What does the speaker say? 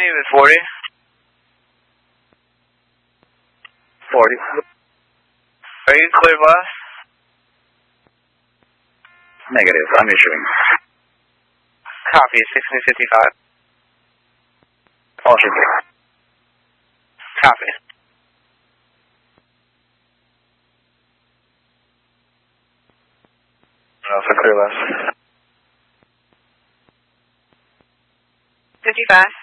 David 40. 40. Are you clear, boss? Negative. I'm issuing. Copy, 1655. All should be. Copy. Alpha clear left. 55.